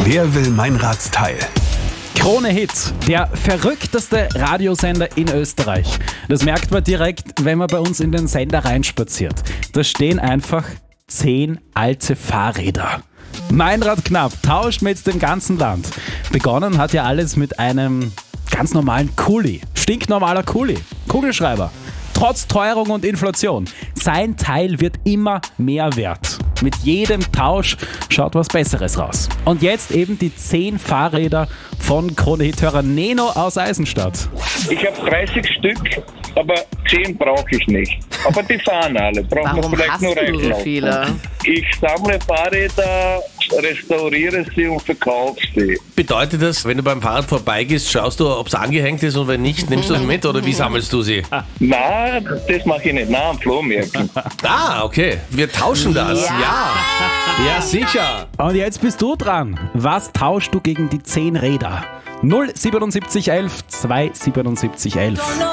Wer will mein Rad Teil? Krone Hit, der verrückteste Radiosender in Österreich. Das merkt man direkt, wenn man bei uns in den Sender reinspaziert. Da stehen einfach 10 alte Fahrräder. Meinrad Knapp tauscht mit dem ganzen Land. Begonnen hat ja alles mit einem ganz normalen Kuli. Stinknormaler Kuli. Kugelschreiber. Trotz Teuerung und Inflation. Sein Teil wird immer mehr wert. Mit jedem Tausch schaut was Besseres raus. Und jetzt eben die 10 Fahrräder von Krone-Hit-Hörer Neno aus Eisenstadt. Ich habe 30 Stück, aber 10 brauche ich nicht. Aber die fahren alle. Braucht man Warum vielleicht hast nur du so reinlaufen. viele? Ich sammle Fahrräder, restauriere sie und verkaufe sie. Bedeutet das, wenn du beim Fahrrad vorbeigehst, schaust du, ob es angehängt ist und wenn nicht, nimmst du es mit oder wie sammelst du sie? Na, das mache ich nicht. Na, am Flohmärkten. Ah, okay. Wir tauschen das. Ja, sicher. Und jetzt bist du dran. Was tauschst du gegen die 10 Räder? 07711 27711.